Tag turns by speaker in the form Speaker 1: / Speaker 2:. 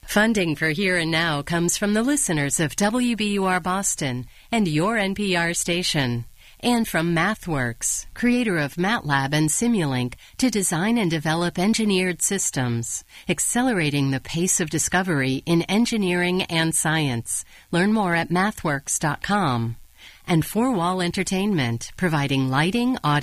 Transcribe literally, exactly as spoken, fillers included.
Speaker 1: Funding for Here and Now comes from the listeners of W B U R Boston and your N P R station, and from MathWorks, creator of MATLAB and Simulink, to design and develop engineered systems, accelerating the pace of discovery in engineering and science. Learn more at mathworks dot com. And Four Wall Entertainment, providing lighting, audio,